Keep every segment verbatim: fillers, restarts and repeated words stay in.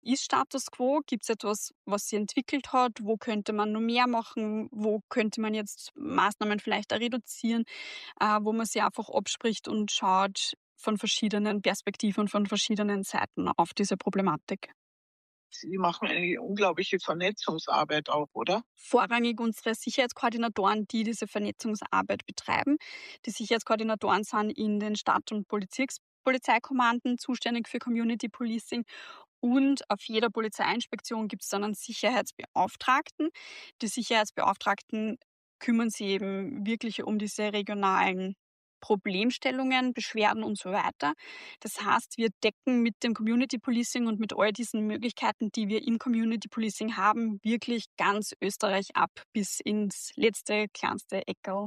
ist Status quo? Gibt es etwas, was sich entwickelt hat? Wo könnte man noch mehr machen? Wo könnte man jetzt Maßnahmen vielleicht auch reduzieren? Äh, wo man sich einfach abspricht und schaut von verschiedenen Perspektiven, von verschiedenen Seiten auf diese Problematik. Sie machen eine unglaubliche Vernetzungsarbeit auch, oder? Vorrangig unsere Sicherheitskoordinatoren, die diese Vernetzungsarbeit betreiben. Die Sicherheitskoordinatoren sind in den Stadt- und Poliziks Polizeikommanden zuständig für Community Policing und auf jeder Polizeiinspektion gibt es dann einen Sicherheitsbeauftragten. Die Sicherheitsbeauftragten kümmern sich eben wirklich um diese regionalen Problemstellungen, Beschwerden und so weiter. Das heißt, wir decken mit dem Community Policing und mit all diesen Möglichkeiten, die wir im Community Policing haben, wirklich ganz Österreich ab bis ins letzte, kleinste Eckerl.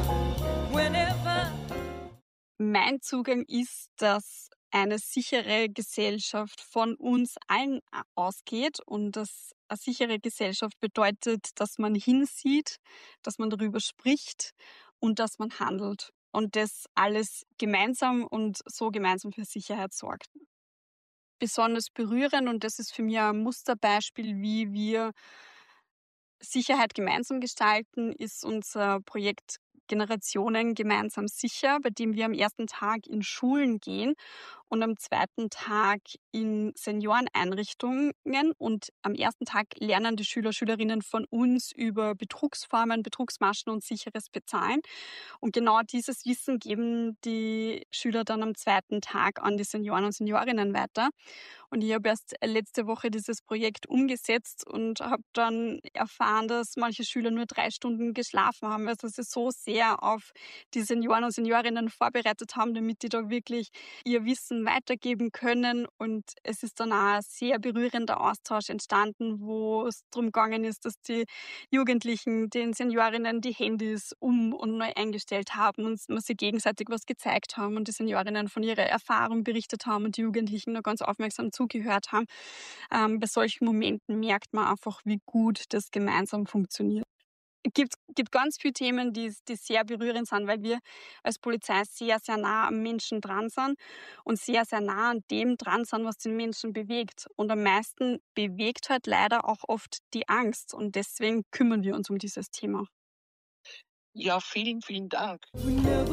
Mein Zugang ist, dass eine sichere Gesellschaft von uns allen a ausgeht und dass eine sichere Gesellschaft bedeutet, dass man hinsieht, dass man darüber spricht und dass man handelt und das alles gemeinsam und so gemeinsam für Sicherheit sorgt. Besonders berührend und das ist für mich ein Musterbeispiel, wie wir Sicherheit gemeinsam gestalten, ist unser Projekt Generationen gemeinsam sicher, bei dem wir am ersten Tag in Schulen gehen und am zweiten Tag in Senioreneinrichtungen. Und am ersten Tag lernen die Schüler, Schülerinnen von uns über Betrugsformen, Betrugsmaschen und sicheres Bezahlen. Und genau dieses Wissen geben die Schüler dann am zweiten Tag an die Senioren und Seniorinnen weiter. Und ich habe erst letzte Woche dieses Projekt umgesetzt und habe dann erfahren, dass manche Schüler nur drei Stunden geschlafen haben, also sie so sehr auf die Senioren und Seniorinnen vorbereitet haben, damit die da wirklich ihr Wissen weitergeben können. Und es ist dann auch ein sehr berührender Austausch entstanden, wo es darum gegangen ist, dass die Jugendlichen den Seniorinnen die Handys um und neu eingestellt haben und man sich gegenseitig was gezeigt haben und die Seniorinnen von ihrer Erfahrung berichtet haben und die Jugendlichen nur ganz aufmerksam zugehört haben. Ähm, bei solchen Momenten merkt man einfach, wie gut das gemeinsam funktioniert. Es gibt gibt ganz viele Themen, die die sehr berührend sind, weil wir als Polizei sehr, sehr nah am Menschen dran sind und sehr, sehr nah an dem dran sind, was den Menschen bewegt. Und am meisten bewegt halt leider auch oft die Angst und deswegen kümmern wir uns um dieses Thema. Ja, vielen, vielen Dank.